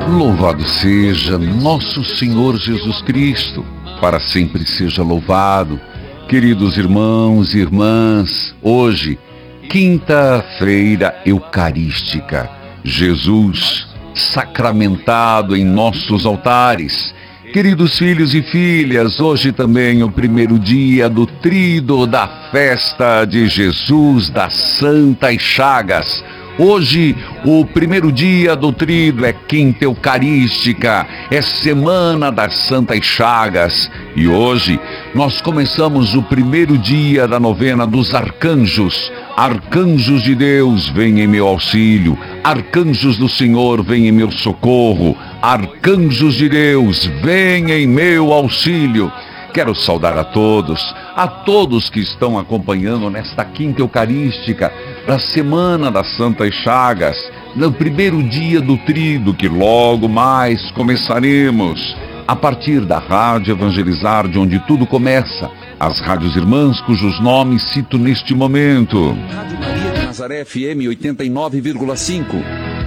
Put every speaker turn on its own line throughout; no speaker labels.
Louvado seja nosso Senhor Jesus Cristo, para sempre seja louvado. Queridos irmãos e irmãs, hoje, quinta-feira eucarística, Jesus sacramentado em nossos altares. Queridos filhos e filhas, hoje também o primeiro dia do tríduo da festa de Jesus das Santas Chagas. Hoje, o primeiro dia do tríduo é quinta eucarística, é semana das Santas Chagas. E hoje, nós começamos o primeiro dia da novena dos arcanjos. Arcanjos de Deus, vem em meu auxílio. Arcanjos do Senhor, vem em meu socorro. Arcanjos de Deus, vem em meu auxílio. Quero saudar a todos que estão acompanhando nesta quinta eucarística da Semana das Santas Chagas, no primeiro dia do tríduo, que logo mais começaremos a partir da Rádio Evangelizar, de onde tudo começa, as rádios irmãs cujos nomes cito neste momento.
Rádio Maria de Nazaré FM 89,5.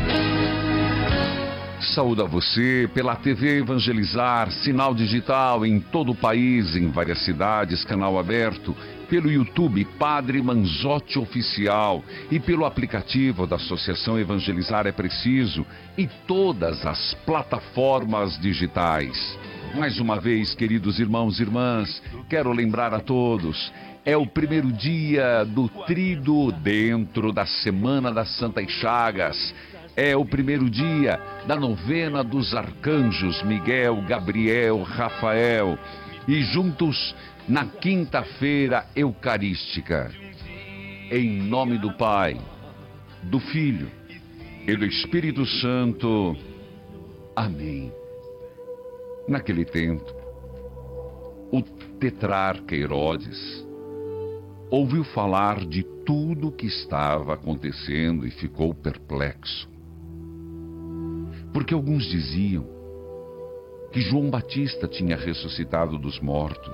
Saúdo a você pela TV Evangelizar, sinal digital em todo o país, em várias cidades, canal aberto, pelo YouTube Padre Manzotti Oficial e pelo aplicativo da Associação Evangelizar é Preciso e todas as plataformas digitais. Mais uma vez, queridos irmãos e irmãs, quero lembrar a todos, é o primeiro dia do tríduo dentro da Semana das Santas Chagas. É o primeiro dia da novena dos arcanjos Miguel, Gabriel, Rafael. E juntos na quinta-feira eucarística. Em nome do Pai, do Filho e do Espírito Santo. Amém. Naquele tempo, o tetrarca Herodes ouviu falar de tudo o que estava acontecendo e ficou perplexo. Porque alguns diziam que João Batista tinha ressuscitado dos mortos.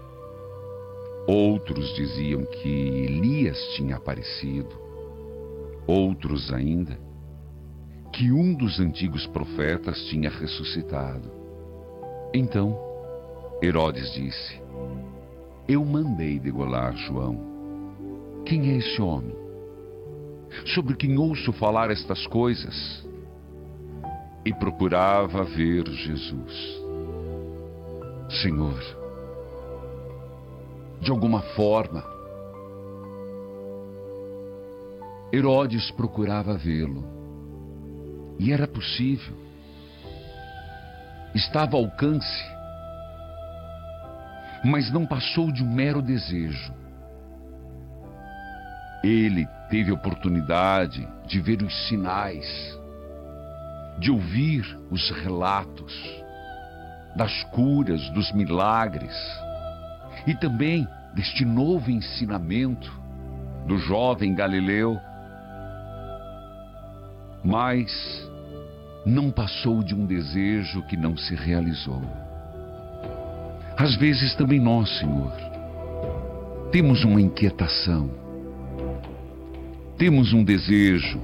Outros diziam que Elias tinha aparecido. Outros ainda, que um dos antigos profetas tinha ressuscitado. Então, Herodes disse: eu mandei degolar João. Quem é esse homem? Sobre quem ouço falar estas coisas? E procurava ver Jesus. Senhor, de alguma forma, Herodes procurava vê-lo. E era possível. Estava ao alcance. Mas não passou de um mero desejo. Ele teve oportunidade de ver os sinais, de ouvir os relatos das curas, dos milagres e também deste novo ensinamento do jovem Galileu. Mas não passou de um desejo que não se realizou. Às vezes também nós, Senhor, temos uma inquietação, temos um desejo.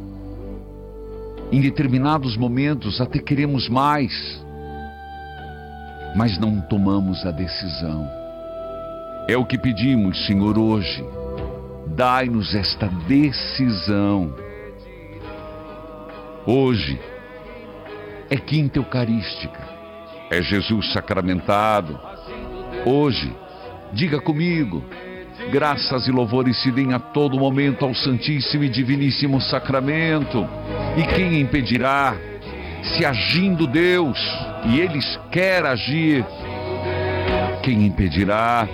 Em determinados momentos até queremos mais, mas não tomamos a decisão. É o que pedimos, Senhor, hoje. Dai-nos esta decisão. Hoje é quinta eucarística, é Jesus sacramentado. Hoje, diga comigo, graças e louvores se deem a todo momento ao Santíssimo e Diviníssimo Sacramento. E quem impedirá, se agindo Deus, e Ele quer agir, quem impedirá?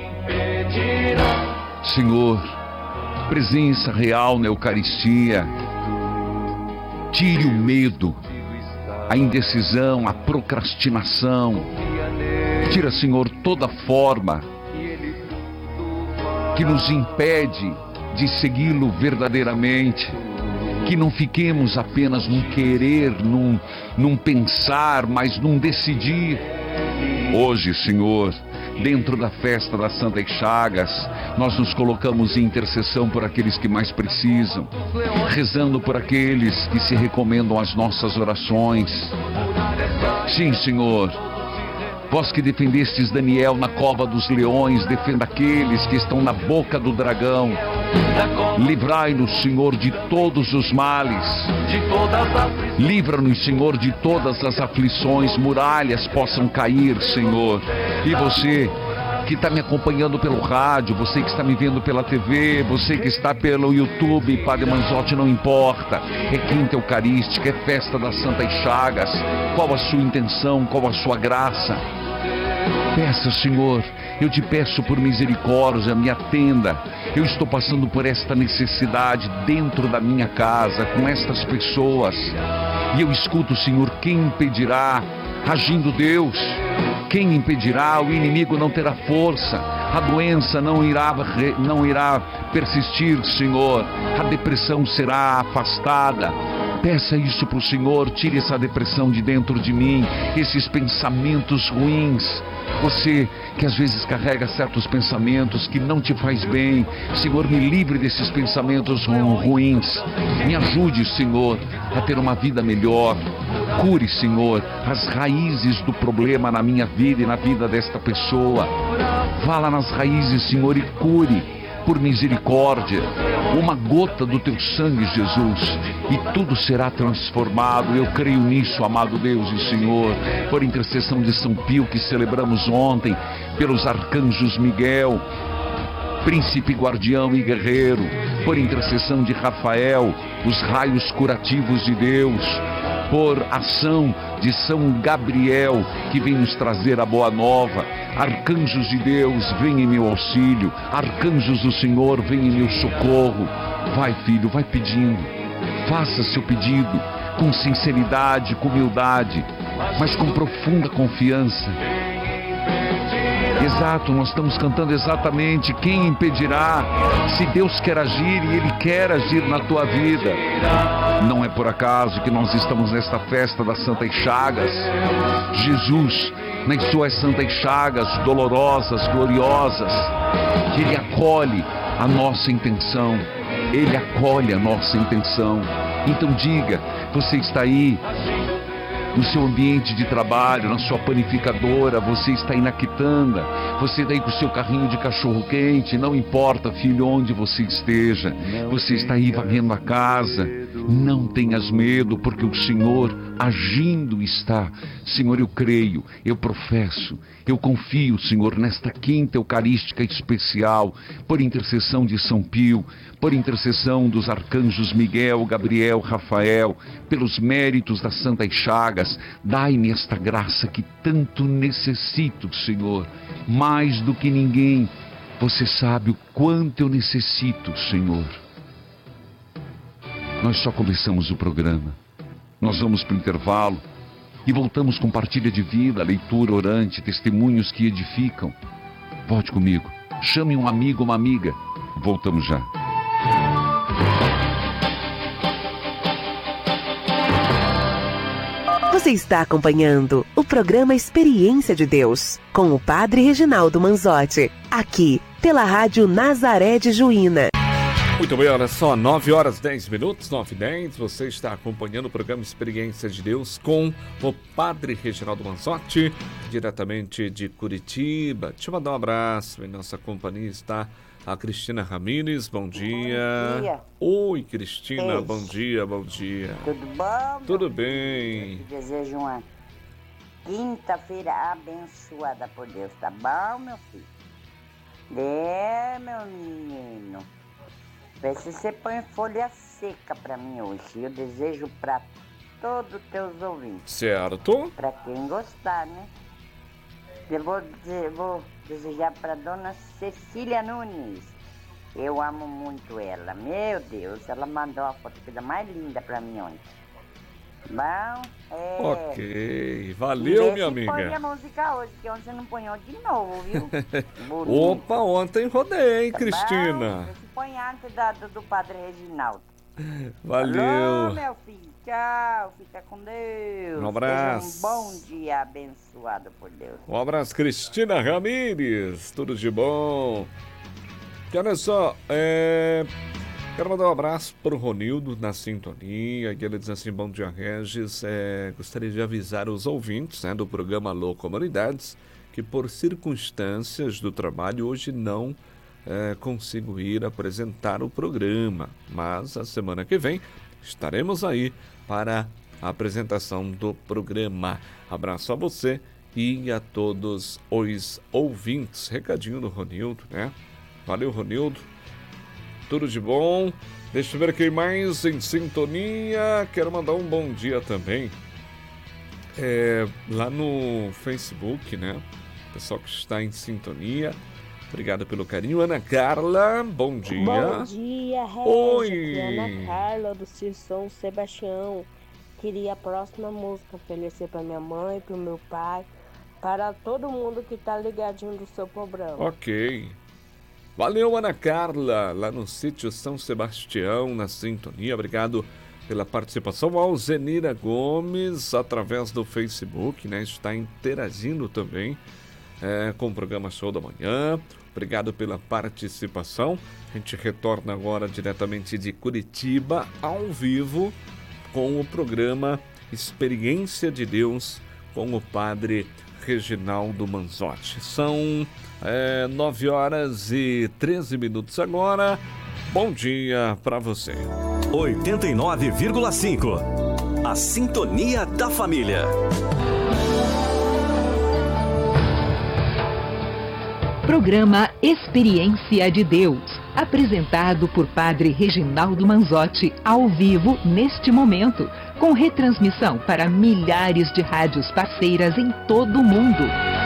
Senhor, presença real na Eucaristia, tire o medo, a indecisão, a procrastinação. Tira, Senhor, toda forma que nos impede de segui-lo verdadeiramente. Que não fiquemos apenas num querer, num pensar, mas num decidir. Hoje, Senhor, dentro da festa das Santas Chagas, nós nos colocamos em intercessão por aqueles que mais precisam, rezando por aqueles que se recomendam às nossas orações, Sim, Senhor. Vós que defendestes Daniel na cova dos leões, defenda aqueles que estão na boca do dragão. Livrai-nos, Senhor, de todos os males. Livra-nos, Senhor, de todas as aflições. Muralhas possam cair, Senhor. E você que está me acompanhando pelo rádio, você que está me vendo pela TV, você que está pelo YouTube, Padre Manzotti, não importa. É quinta eucarística, é festa das Santas Chagas. Qual a sua intenção, qual a sua graça? Peça, Senhor, eu te peço por misericórdia, me atenda. Eu estou passando por esta necessidade dentro da minha casa, com estas pessoas. E eu escuto, Senhor, quem impedirá? Agindo Deus, quem impedirá? O inimigo não terá força, a doença não irá persistir, Senhor, a depressão será afastada. Peça isso para o Senhor, tire essa depressão de dentro de mim, esses pensamentos ruins. Você que às vezes carrega certos pensamentos que não te faz bem, Senhor, me livre desses pensamentos ruins. Me ajude, Senhor, a ter uma vida melhor. Cure, Senhor, as raízes do problema na minha vida e na vida desta pessoa. Vá lá nas raízes, Senhor, e cure. Por misericórdia, uma gota do teu sangue, Jesus, e tudo será transformado. Eu creio nisso, amado Deus e Senhor, por intercessão de São Pio, que celebramos ontem, pelos arcanjos Miguel, príncipe guardião e guerreiro, por intercessão de Rafael, os raios curativos de Deus, por ação de São Gabriel, que vem nos trazer a boa nova. Arcanjos de Deus, vem em meu auxílio. Arcanjos do Senhor, vem em meu socorro. Vai, filho, vai pedindo. Faça seu pedido com sinceridade, com humildade, mas com profunda confiança. Exato, nós estamos cantando exatamente. Quem impedirá? Se Deus quer agir, e Ele quer agir na tua vida. Não é por acaso que nós estamos nesta festa das Santas Chagas. Jesus, nas suas Santas Chagas, dolorosas, gloriosas, Ele acolhe a nossa intenção. Ele acolhe a nossa intenção. Então diga, você está aí no seu ambiente de trabalho, na sua panificadora, você está aí na quitanda, você está aí com o seu carrinho de cachorro-quente, não importa, filho, onde você esteja, você está aí varrendo a casa, não tenhas medo, porque o Senhor agindo está. Senhor, eu creio, eu professo, eu confio, Senhor, nesta quinta eucarística especial, por intercessão de São Pio, por intercessão dos arcanjos Miguel, Gabriel, Rafael, pelos méritos das Santas Chagas, dai-me esta graça que tanto necessito, Senhor, mais do que ninguém. Você sabe o quanto eu necessito, Senhor. Nós só começamos o programa. Nós vamos para o intervalo e voltamos com partilha de vida, leitura orante, testemunhos que edificam. Volte comigo. Chame um amigo, uma amiga. Voltamos já.
Você está acompanhando o programa Experiência de Deus, com o Padre Reginaldo Manzotti, aqui pela Rádio Nazaré de Juína.
Muito bem, olha só, 9 horas 10 minutos, 9h10, você está acompanhando o programa Experiência de Deus com o Padre Reginaldo Manzotti, diretamente de Curitiba. Deixa eu mandar um abraço, em nossa companhia está a Cristina Ramírez, bom dia.
Bom dia.
Oi, Cristina,
Beijo.
bom dia, bom dia.
Tudo bom?
Tudo bem.
Desejo uma quinta-feira abençoada por Deus, tá bom, meu filho? Meu menino. Vê se você põe folha seca pra mim hoje. Eu desejo pra todos os teus ouvintes.
Certo.
Pra quem gostar, né? Eu vou desejar pra dona Cecília Nunes. Eu amo muito ela. Meu Deus, ela mandou a foto mais linda pra mim ontem. Bom,
Ok, valeu, minha
Põe a
amiga.
música hoje, que ontem você não ponhou de novo, viu?
Opa, ontem rodei, hein,
Tá
Cristina.
bom? Você põe antes do Padre Reginaldo.
Valeu.
Alô, meu filho. Tchau. Fica com Deus.
Um abraço.
Seja um bom dia abençoado por Deus.
Um abraço, Cristina Ramírez. Tudo de bom. E olha só, Quero mandar um abraço para o Ronildo na sintonia, e ele diz assim: bom dia, Regis, gostaria de avisar os ouvintes, né, do programa Alô Comunidades, que por circunstâncias do trabalho hoje não consigo ir apresentar o programa, mas a semana que vem estaremos aí para a apresentação do programa. Abraço a você e a todos os ouvintes. Recadinho do Ronildo, né? Valeu, Ronildo. Tudo de bom. Deixa eu ver quem mais em sintonia. Quero mandar um bom dia também. Lá no Facebook, né? Pessoal que está em sintonia. Obrigado pelo carinho. Ana Carla, bom dia.
Bom dia, Regis.
Oi.
Aqui é Ana Carla, do São Sebastião. Queria a próxima música oferecer para minha mãe, para o meu pai, para todo mundo que está ligadinho do seu programa.
Ok. Valeu, Ana Carla, lá no sítio São Sebastião, na sintonia. Obrigado pela participação. Ao Zenira Gomes, através do Facebook, né? Está interagindo também com o programa Show da Manhã. Obrigado pela participação. A gente retorna agora diretamente de Curitiba, ao vivo, com o programa Experiência de Deus, com o Padre Reginaldo Manzotti. São 9h13 agora. Bom dia para você.
89,5. A Sintonia da Família.
Programa Experiência de Deus, apresentado por Padre Reginaldo Manzotti, ao vivo neste momento, com retransmissão para milhares de rádios parceiras em todo o mundo.